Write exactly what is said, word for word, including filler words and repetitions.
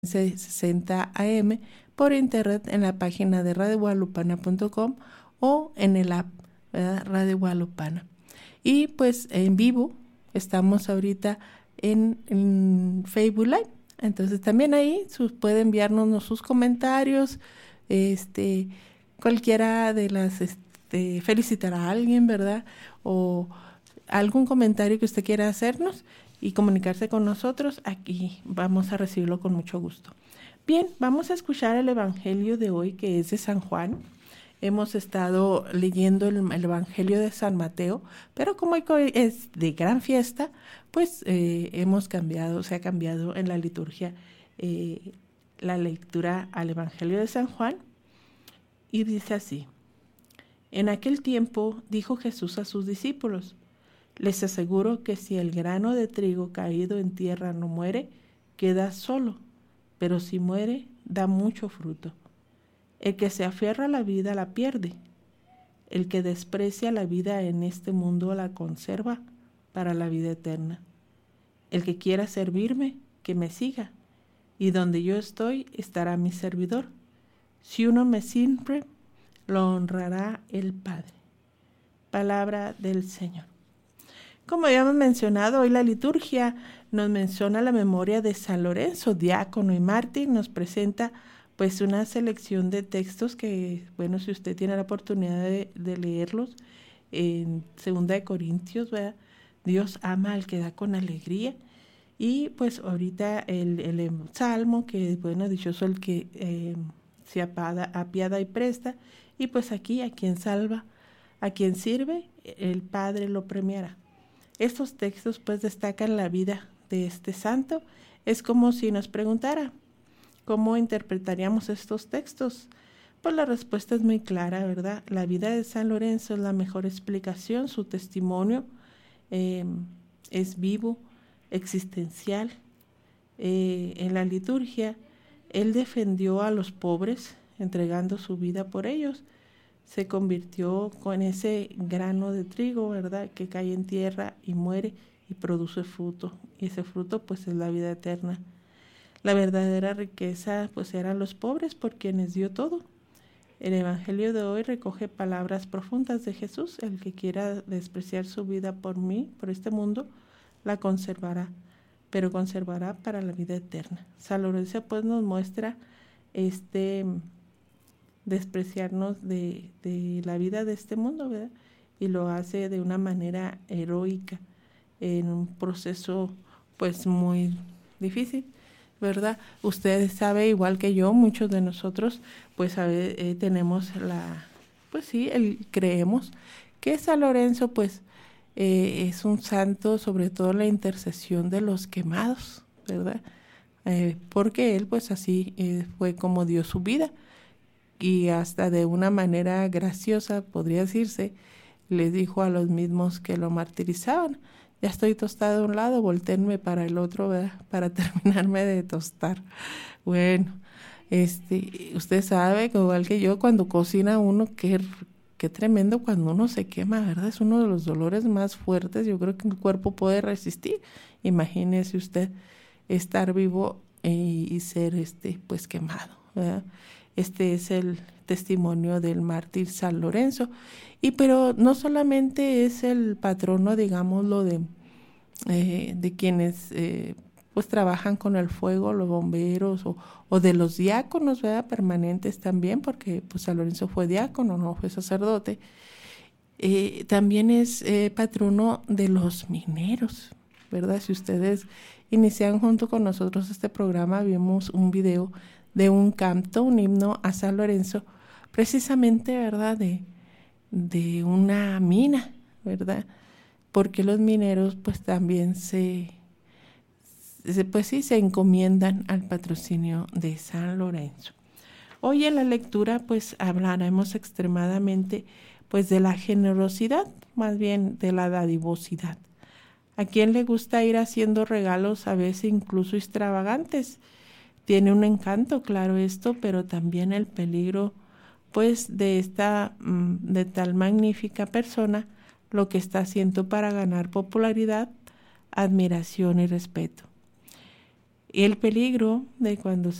sesenta A M por internet en la página de radio guadalupana punto com o en el app, ¿verdad? Radio Guadalupana. Y pues en vivo estamos ahorita en, en Facebook Live. Entonces también ahí sus, puede enviarnos sus comentarios, este, cualquiera de las, este, felicitar a alguien, ¿verdad? O algún comentario que usted quiera hacernos y comunicarse con nosotros, aquí vamos a recibirlo con mucho gusto. Bien, vamos a escuchar el Evangelio de hoy, que es de San Juan. Hemos estado leyendo el, el Evangelio de San Mateo, pero como hoy es de gran fiesta, pues eh, hemos cambiado, se ha cambiado en la liturgia eh, la lectura al Evangelio de San Juan, y dice así: En aquel tiempo dijo Jesús a sus discípulos: Les aseguro que si el grano de trigo caído en tierra no muere, queda solo, pero si muere, da mucho fruto. El que se aferra a la vida la pierde. El que desprecia la vida en este mundo la conserva para la vida eterna. El que quiera servirme, que me siga, y donde yo estoy estará mi servidor. Si uno me sirve, lo honrará el Padre. Palabra del Señor. Como ya hemos mencionado, hoy la liturgia nos menciona la memoria de San Lorenzo, diácono y mártir. Nos presenta pues una selección de textos que, bueno, si usted tiene la oportunidad de, de leerlos, en Segunda de Corintios, ¿verdad? Dios ama al que da con alegría. Y pues ahorita el, el Salmo, que bueno, dichoso el que eh, se apada, apiada y presta. Y pues aquí, a quien salva, a quien sirve, el Padre lo premiará. Estos textos pues destacan la vida de este santo. Es como si nos preguntara, ¿cómo interpretaríamos estos textos? Pues la respuesta es muy clara, ¿verdad? La vida de San Lorenzo es la mejor explicación. Su testimonio eh, es vivo, existencial. Eh, en la liturgia, él defendió a los pobres, entregando su vida por ellos. Se convirtió con ese grano de trigo, ¿verdad?, que cae en tierra y muere y produce fruto. Y ese fruto, pues, es la vida eterna. La verdadera riqueza, pues, eran los pobres por quienes dio todo. El Evangelio de hoy recoge palabras profundas de Jesús. El que quiera despreciar su vida por mí, por este mundo, la conservará, pero conservará para la vida eterna. San Lorenzo, pues, nos muestra este despreciarnos de, de la vida de este mundo, ¿verdad? Y lo hace de una manera heroica, en un proceso pues muy difícil, ¿verdad? Ustedes saben, igual que yo, muchos de nosotros pues sabe, eh, tenemos la, pues sí, el, creemos que San Lorenzo pues eh, es un santo, sobre todo en la intercesión de los quemados, ¿verdad? Eh, porque él pues así eh, fue como dio su vida. Y hasta de una manera graciosa, podría decirse, les dijo a los mismos que lo martirizaban: ya estoy tostado de un lado, voltéenme para el otro, ¿verdad?, para terminarme de tostar. Bueno, este, usted sabe, igual que yo, cuando cocina uno, qué, qué tremendo cuando uno se quema, ¿verdad? Es uno de los dolores más fuertes, yo creo que el cuerpo puede resistir. Imagínese usted estar vivo y, y ser, este, pues, quemado, ¿verdad? Este es el testimonio del mártir San Lorenzo. Y pero no solamente es el patrono, digámoslo, de, eh, de quienes eh, pues trabajan con el fuego, los bomberos o, o de los diáconos, ¿verdad?, permanentes también, porque pues San Lorenzo fue diácono, no fue sacerdote. Eh, también es eh, patrono de los mineros, ¿verdad? Si ustedes inician junto con nosotros este programa, vimos un video de un canto, un himno a San Lorenzo, precisamente, ¿verdad?, de, de una mina, ¿verdad? Porque los mineros pues también se, se, pues sí, se encomiendan al patrocinio de San Lorenzo. Hoy en la lectura pues hablaremos extremadamente pues de la generosidad, más bien de la dadivosidad. ¿A quién le gusta ir haciendo regalos a veces incluso extravagantes? Tiene un encanto, claro, esto, pero también el peligro, pues, de esta, de tal magnífica persona, lo que está haciendo para ganar popularidad, admiración y respeto. el peligro de cuando